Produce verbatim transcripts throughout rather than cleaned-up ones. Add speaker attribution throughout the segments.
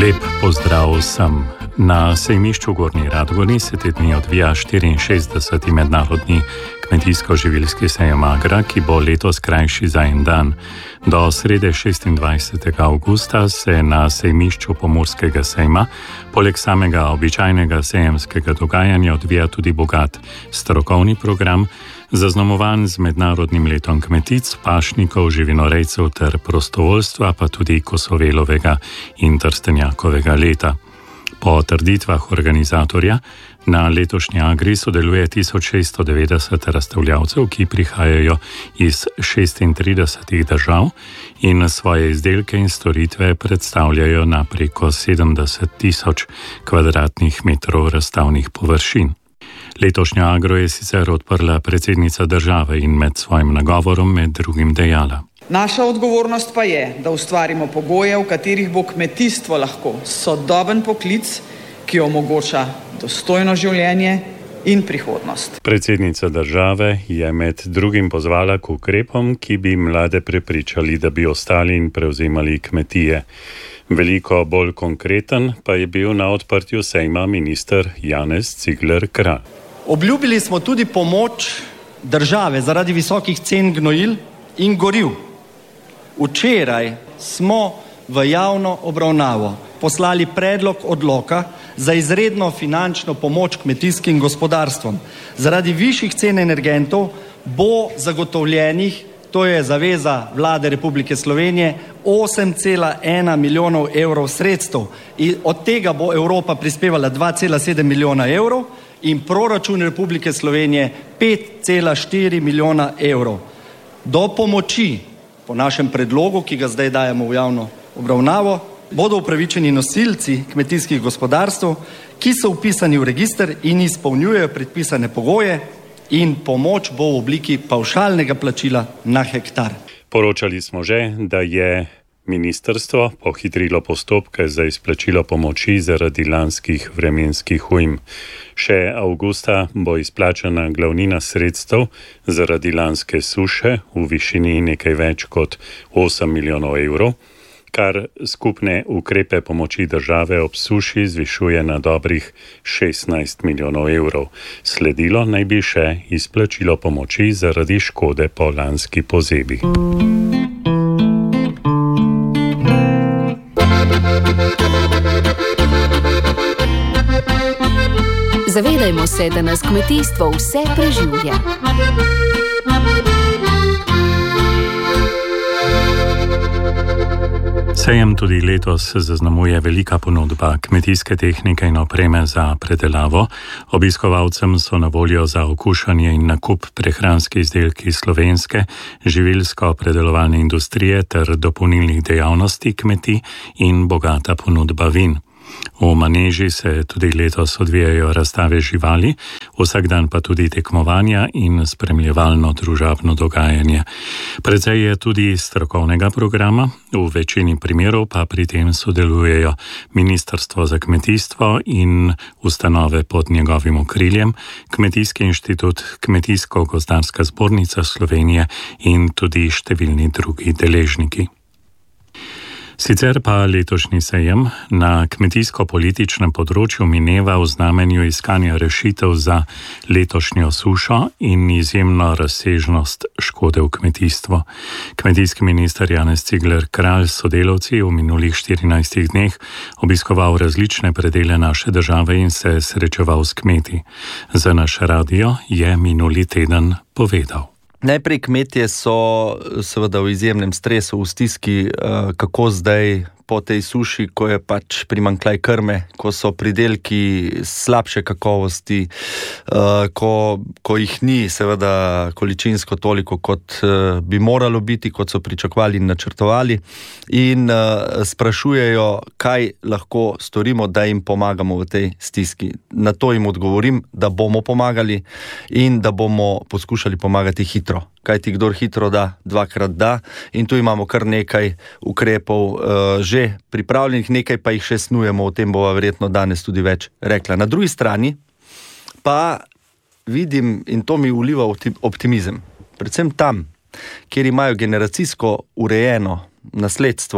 Speaker 1: Lep pozdrav vsem. Na sejmišču v Gornji Radgoni se te dni odvija štiriinšestdeseti mednarodni kmetijsko-živilski sejem Agra, ki bo letos krajši za en dan. Do srede šestindvajsetega avgusta se na sejmišču Pomurskega sejma poleg samega običajnega sejemskega dogajanja odvija tudi bogat strokovni program, zaznamovan z mednarodnim letom kmetic, pašnikov, živinorejcev ter prostovoljstva, pa tudi Kosovelovega in Trstenjakovega leta. Po trditvah organizatorja na letošnji Agri sodeluje tisoč šeststo devetdeset razstavljavcev, ki prihajajo iz šestintridesetih držav in svoje izdelke in storitve predstavljajo na preko sedemdeset tisoč kvadratnih metrov razstavnih površin. Letošnjo Agro je sicer odprla predsednica države in med svojim nagovorom med drugim dejala:
Speaker 2: Naša odgovornost pa je, da ustvarimo pogoje, v katerih bo kmetijstvo lahko sodoben poklic, ki omogoča dostojno življenje in prihodnost.
Speaker 1: Predsednica države je med drugim pozvala k ukrepom, ki bi mlade prepričali, da bi ostali in prevzemali kmetije. Veliko bolj konkreten pa je bil na odprtju sejma minister Janez Cigler Kralj.
Speaker 3: Obljubili smo tudi pomoč države zaradi visokih cen gnojil in goriv. Včeraj smo v javno obravnavo poslali predlog odloka za izredno finančno pomoč kmetijskim gospodarstvom. Zaradi višjih cen energentov bo zagotovljenih, to je zaveza Vlade Republike Slovenije, osem cela ena milijonov evrov sredstev. In od tega bo Evropa prispevala dva cela sedem milijona evrov in proračun Republike Slovenije pet cela štiri milijona evrov. Do pomoči po našem predlogu, ki ga zdaj dajemo v javno obravnavo, bodo upravičeni nosilci kmetijskih gospodarstv, ki so vpisani v register in izpolnjujejo predpisane pogoje, in pomoč bo v obliki pavšalnega plačila na hektar.
Speaker 1: Poročali smo že, da je ministrstvo pohitrilo postopke za izplačilo pomoči zaradi lanskih vremenskih ujm. Še avgusta bo izplačana glavnina sredstev zaradi lanske suše v višini nekaj več kot osem milijonov evrov, kar skupne ukrepe pomoči države ob suši zvišuje na dobrih šestnajst milijonov evrov. Sledilo naj bi še izplačilo pomoči zaradi škode po lanski pozebi.
Speaker 4: Zavedajmo se, da nas kmetijstvo vse preživlja.
Speaker 1: Sejem tudi letos zaznamuje velika ponudba kmetijske tehnike in opreme za predelavo. Obiskovalcem so na voljo za okušanje in nakup prehranski izdelki slovenske, živilsko-predelovalne industrije ter dopolnilnih dejavnosti kmetij in bogata ponudba vin. V maneži se tudi letos odvijajo razstave živali, vsak dan pa tudi tekmovanja in spremljevalno družabno dogajanje. Precej je tudi strokovnega programa, v večini primerov pa pri tem sodelujejo Ministrstvo za kmetijstvo in ustanove pod njegovim okriljem, Kmetijski inštitut, Kmetijsko-gozdarska zbornica Slovenije in tudi številni drugi deležniki. Sicer pa letošnji sejem na kmetijsko-političnem področju mineva v znamenju iskanja rešitev za letošnjo sušo in izjemno razsežnost škode v kmetijstvu. Kmetijski minister Janez Cigler Kralj s sodelavci v minulih štirinajstih dneh obiskoval različne predele naše države in se srečeval s kmeti. Za naš radio je minuli teden povedal.
Speaker 3: Najprej kmetje so seveda v izjemnem stresu, v stiski, kako zdaj po tej suši, ko je pač primanjkljaj krme, ko so pridelki slabše kakovosti, ko, ko jih ni seveda količinsko toliko, kot bi moralo biti, kot so pričakovali in načrtovali, in sprašujejo, kaj lahko storimo, da jim pomagamo v tej stiski. Na to jim odgovorim, da bomo pomagali in da bomo poskušali pomagati hitro. Kajti kdor hitro da, dvakrat da, in tu imamo kar nekaj ukrepov uh, že pripravljenih, nekaj pa jih še snujemo, o tem bova verjetno danes tudi več rekla. Na drugi strani pa vidim, in to mi vliva optimizem, predvsem tam, kjer imajo generacijsko urejeno nasledstvo,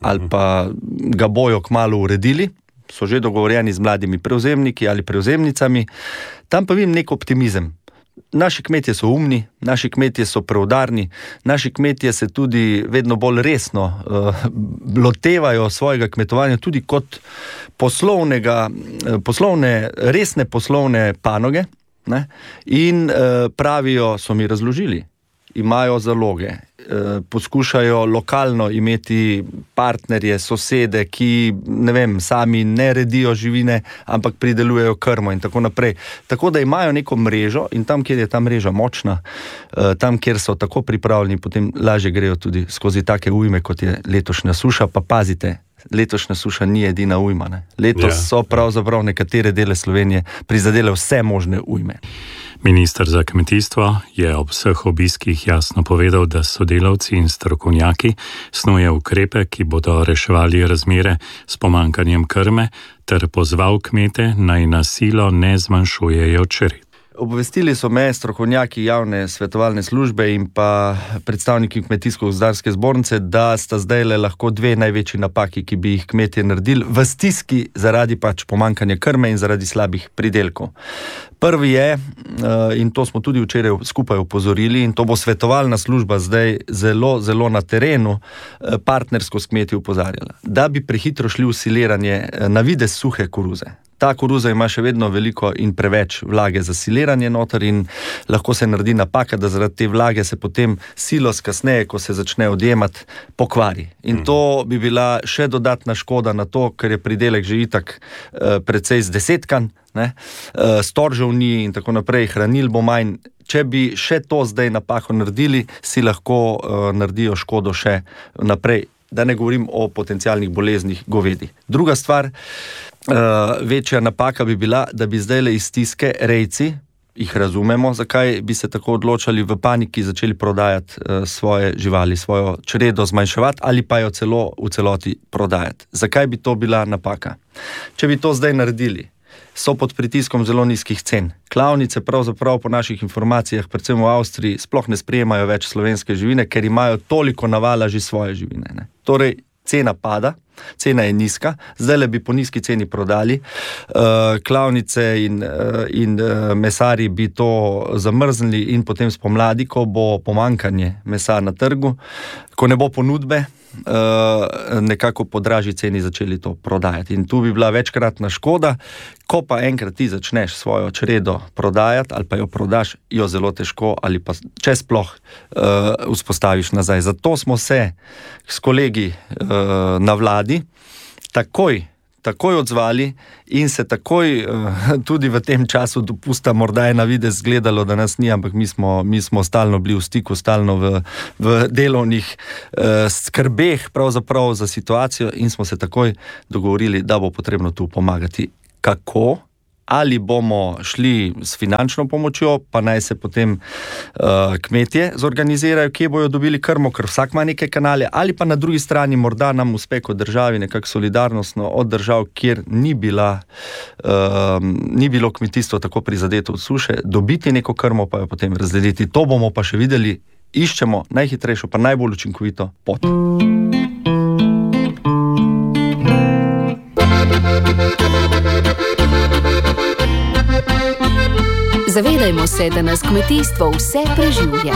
Speaker 3: ali pa ga bojo kmalu uredili, so že dogovorjeni z mladimi prevzemniki ali prevzemnicami, tam pa vidim nek optimizem. Naši kmetje so umni, naši kmetje so preudarni, naši kmetje se tudi vedno bolj resno uh, lotevajo svojega kmetovanja tudi kot poslovnega, poslovne, resne poslovne panoge, ne? In uh, pravijo, so mi razložili, imajo zaloge, eh, poskušajo lokalno imeti partnerje, sosede, ki, ne vem, sami ne redijo živine, ampak pridelujejo krmo in tako naprej. Tako da imajo neko mrežo in tam, kjer je ta mreža močna, eh, tam, kjer so tako pripravljeni, potem lažje grejo tudi skozi take ujme, kot je letošnja suša, pa pazite, letošnja suša ni edina ujma. Ne? Letos ja. so pravzaprav nekatere dele Slovenije prizadele vse možne ujme.
Speaker 1: Minister za kmetijstvo je ob vseh obiskih jasno povedal, da sodelavci in strokovnjaki snuje ukrepe, ki bodo reševali razmere s pomanjkanjem krme, ter pozval kmete, naj na silo ne zmanjšujejo čred.
Speaker 3: Obvestili so me strokovnjaki javne svetovalne službe in pa predstavniki Kmetijsko-gozdarske zbornice, da sta zdaj le lahko dve največji napaki, ki bi jih kmetje naredili v stiski zaradi pač pomanjkanja krme in zaradi slabih pridelkov. Prvi je, in to smo tudi včeraj skupaj opozorili, in to bo svetovalna služba zdaj zelo, zelo na terenu partnersko s kmeti opozarjala, da bi prehitro šli v siliranje na videz suhe koruze. Ta koruza ima še vedno veliko in preveč vlage za siliranje noter in lahko se naredi napaka, da zaradi te vlage se potem silos kasneje, ko se začne odjemati, pokvari. In to bi bila še dodatna škoda na to, ker je pridelek že itak eh, precej zdesetkan, ne, eh, storžev ni in tako naprej, hranil bo manj. Če bi še to zdaj napako naredili, si lahko eh, naredijo škodo še naprej. Da ne govorim o potencialnih boleznih govedi. Druga stvar, uh, večja napaka bi bila, da bi zdaj le iz stiske rejci, jih razumemo, zakaj bi se tako odločali, v paniki začeli prodajati uh, svoje živali, svojo čredo zmanjševati ali pa jo celo v celoti prodajati. Zakaj bi to bila napaka? Če bi to zdaj naredili, so pod pritiskom zelo nizkih cen. Klavnice pravzaprav po naših informacijah, predvsem v Avstriji, sploh ne sprejemajo več slovenske živine, ker imajo toliko navala že svoje živine. Ne? Torej, cena pada, cena je nizka, zdaj le bi po nizki ceni prodali, uh, klavnice in, uh, in uh, mesari bi to zamrznili in potem spomladi, ko bo pomanjkanje mesa na trgu, ko ne bo ponudbe, Uh, nekako po dražji ceni začeli to prodajati. In tu bi bila večkratna škoda, ko pa enkrat ti začneš svojo čredo prodajati ali pa jo prodaš, jo zelo težko ali pa če sploh uh, vzpostaviš nazaj. Zato smo se s kolegi uh, na vladi takoj takoj odzvali in se takoj uh, tudi v tem času dopusta, morda je na videz izgledalo, da nas ni, ampak mi smo, mi smo stalno bili v stiku, stalno v, v delovnih uh, skrbeh pravzaprav za situacijo in smo se takoj dogovorili, da bo potrebno tu pomagati. Kako? Ali bomo šli s finančno pomočjo, pa naj se potem uh, kmetje zorganizirajo, kje bojo dobili krmo, ker vsak ima neke kanale, ali pa na drugi strani morda nam uspe kot državi nekako solidarnostno od držav, kjer ni, bila, uh, ni bilo kmetijstvo tako prizadeto od suše, dobiti neko krmo, pa jo potem razdeliti. To bomo pa še videli, iščemo najhitrejšo, pa najbolj učinkovito pot.
Speaker 4: Zavedajmo se, da nas kmetijstvo vse preživlja.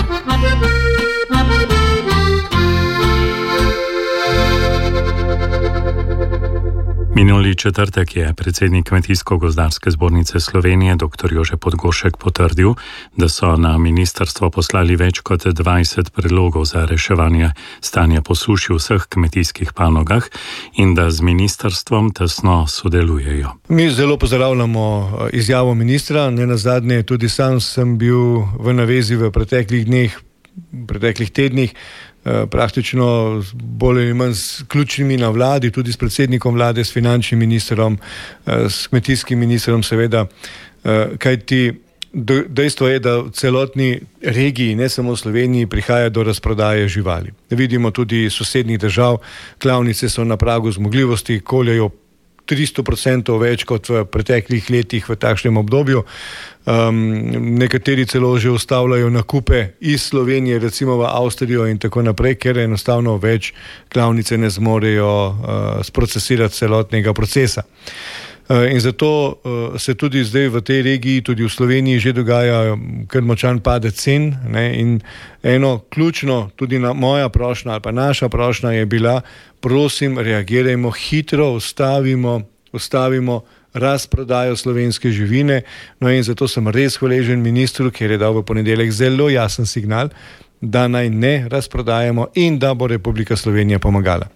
Speaker 1: Minuli četrtek je predsednik Kmetijsko-gozdarske zbornice Slovenije dr. Jože Podgoršek potrdil, da so na ministrstvo poslali več kot dvajset predlogov za reševanje stanja po suši v vseh kmetijskih panogah in da z ministrstvom tesno sodelujejo.
Speaker 5: Mi zelo pozdravljamo izjavo ministra, nenazadnje tudi sam sem bil v navezi v preteklih dneh, preteklih tednih, praktično bolj ali manj s ključnimi na vladi, tudi s predsednikom vlade, s finančnim ministrom, s kmetijskim ministrom seveda, kajti dejstvo je, da v celotni regiji, ne samo v Sloveniji, prihaja do razprodaje živali. Vidimo tudi iz sosednjih držav, klavnice so na pragu zmogljivosti, koljejo tristo procentov več kot v preteklih letih v takšnem obdobju. Um, nekateri celo že ustavljajo nakupe iz Slovenije, recimo v Avstrijo in tako naprej, ker enostavno več klavnice ne zmorejo uh, sprocesirati celotnega procesa. Uh, in zato uh, se tudi zdaj v tej regiji, tudi v Sloveniji, že dogaja kar močan padec cen. Ne? In eno ključno, tudi na moja prošnja ali pa naša prošnja je bila, prosim, reagirajmo hitro, ustavimo, ustavimo razprodajo slovenske živine. No in zato sem res hvaležen ministru, ker je dal v ponedeljek zelo jasen signal, da naj ne razprodajamo in da bo Republika Slovenija pomagala.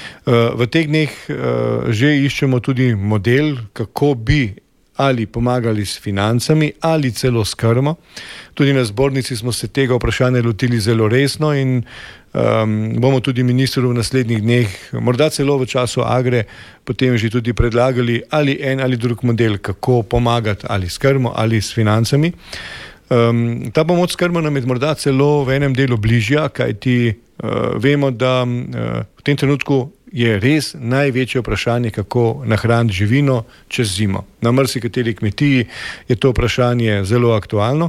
Speaker 5: V teh dneh že iščemo tudi model, kako bi ali pomagali s financami ali celo s krmo. Tudi na zbornici smo se tega vprašanja lotili zelo resno in um, bomo tudi ministru v naslednjih dneh, morda celo v času Agre, potem že tudi predlagali ali en ali drug model, kako pomagati ali s krmo ali s financami. Um, ta pomoč s krmo nam je morda celo v enem delu bližja, kajti uh, vemo, da uh, v tem trenutku je res največje vprašanje, kako nahraniti živino čez zimo. Na marsikateri kmetiji je to vprašanje zelo aktualno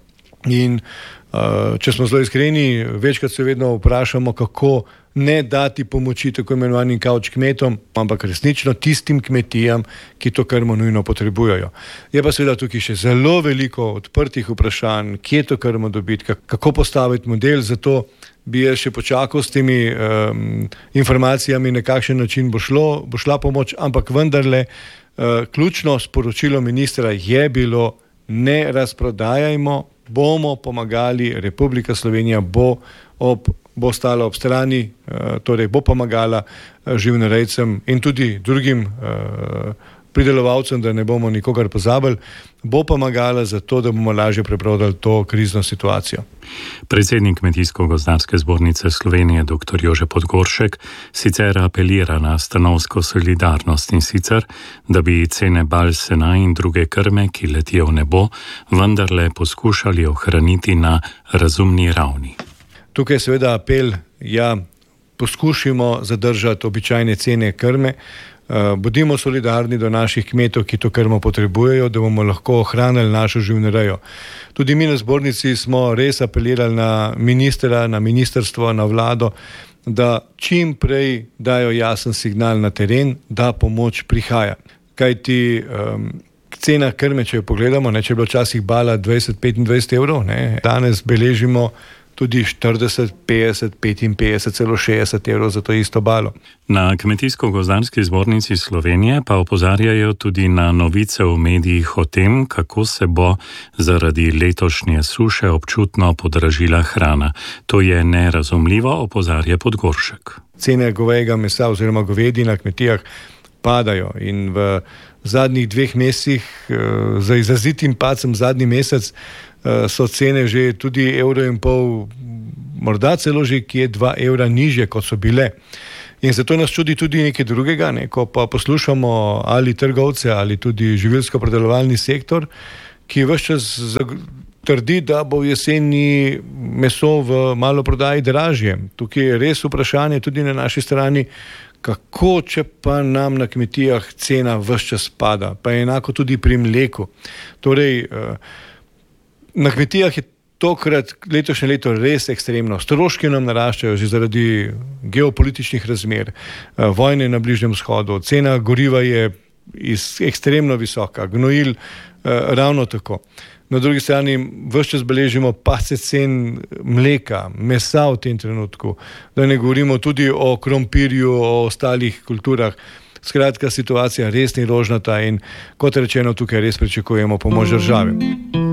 Speaker 5: in uh, če smo zelo iskreni, večkrat se vedno vprašamo, kako ne dati pomoči tako imenovanim kavč kmetom, ampak resnično tistim kmetijam, ki to krmo nujno potrebujejo. Je pa seveda tukaj še zelo veliko odprtih vprašanj, kje to krmo dobiti, kako postaviti model, zato bi jaz še počakal s temi um, informacijami, na kakšen način bo, šlo, bo šla pomoč, ampak vendarle uh, ključno sporočilo ministra je bilo, ne razprodajajmo, bomo pomagali, Republika Slovenija bo, ob, bo stala ob strani, uh, torej bo pomagala uh, živinorejcem in tudi drugim uh, pridelovalcem, da ne bomo nikogar pozabili, bo pomagala za to, da bomo lažje prebrodali to krizno situacijo.
Speaker 1: Predsednik Kmetijsko-gozdarske zbornice Slovenije dr. Jože Podgoršek sicer apelira na stanovsko solidarnost in sicer, da bi cene bal, sena in druge krme, ki letijo v nebo, vendarle poskušali ohraniti na razumni ravni.
Speaker 5: Tukaj je seveda apel, ja, poskušimo zadržati običajne cene krme, Uh, bodimo solidarni do naših kmetov, ki to krmo potrebujejo, da bomo lahko ohranili našo živinorejo. Tudi mi na zbornici smo res apelirali na ministra, na ministrstvo, na vlado, da čim prej dajo jasen signal na teren, da pomoč prihaja. Kajti um, cena krme, če jo pogledamo, ne, če je bilo včasih bala dvajset do petindvajset evrov, ne, danes beležimo tudi štirideset, petdeset, petinpetdeset, celo šestdeset evrov za to isto balo.
Speaker 1: Na Kmetijsko-gozdarski zbornici Slovenije pa opozarjajo tudi na novice v medijih o tem, kako se bo zaradi letošnje suše občutno podražila hrana. To je nerazumljivo, opozarja Podgoršek.
Speaker 5: Cene govejega mesa oziroma govedi na kmetijah padajo in v zadnjih dveh mesecih, za izrazitim padcem zadnji mesec, so cene že tudi evro in pol, morda celo že kje dva evra nižje, kot so bile. In zato nas čudi tudi nekaj drugega, ne? Ko pa poslušamo ali trgovce ali tudi živilsko-predelovalni sektor, ki ves čas trdi, da bo v jeseni meso v maloprodaji dražje. Tukaj je res vprašanje tudi na naši strani, kako če pa nam na kmetijah cena ves čas pada, pa je enako tudi pri mleku. Torej, na kmetijah je tokrat letošnje leto res ekstremno. Stroški nam naraščajo že zaradi geopolitičnih razmer, vojne na Bližnjem vzhodu, cena goriva je ekstremno visoka, gnojil ravno tako. Na drugi strani ves čas beležimo padce cen mleka, mesa v tem trenutku, da ne govorimo tudi o krompirju, o ostalih kulturah. Skratka, situacija res ni rožnata in kot rečeno, tukaj res pričakujemo pomoč države.